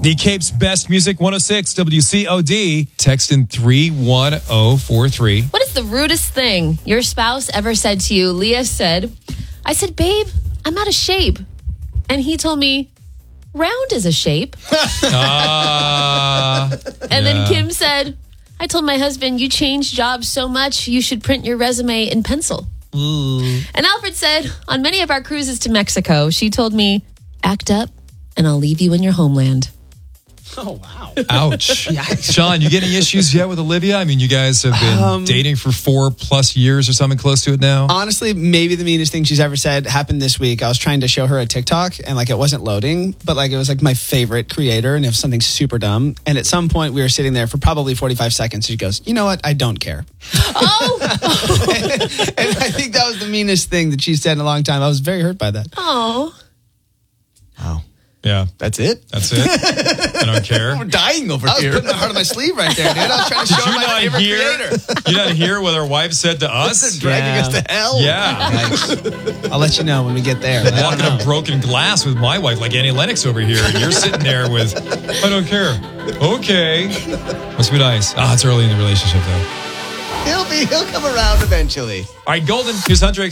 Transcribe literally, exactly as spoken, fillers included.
The Cape's best music, one oh six W C O D. Text in three one oh four three. What is the rudest thing your spouse ever said to you? Leah said, I said, babe, I'm out of shape. And he told me, round is a shape. Uh, and yeah. then Kim said, I told my husband, you changed jobs so much, you should print your resume in pencil. Ooh. And Alfred said, on many of our cruises to Mexico, she told me, act up and I'll leave you in your homeland. Oh, wow. Ouch. Sean, you get any issues yet with Olivia? I mean, you guys have been Um, dating for four plus years or something close to it now. Honestly, maybe the meanest thing she's ever said happened this week. I was trying to show her a TikTok and like it wasn't loading, but like it was like my favorite creator and it was something super dumb. And at some point we were sitting there for probably forty-five seconds. She goes, you know what? I don't care. Oh. and, and I think that was the meanest thing that she said in a long time. I was very hurt by that. Oh. Wow. Yeah. That's it? That's it? I don't care. We're dying over I was here. putting the heart of my sleeve right there, dude. I was trying to show Did you her my not favorite hear? creator. You not hear what our wife said to us? Dragging Yeah. us to hell. Yeah. Yikes. I'll let you know when we get there. I don't Walking know. on broken glass with my wife like Annie Lennox over here. And you're sitting there with, I don't care. Okay. Must be nice. Ah, it's early in the relationship, though. He'll be, he'll come around eventually. All right, Golden. Here's Huntrix.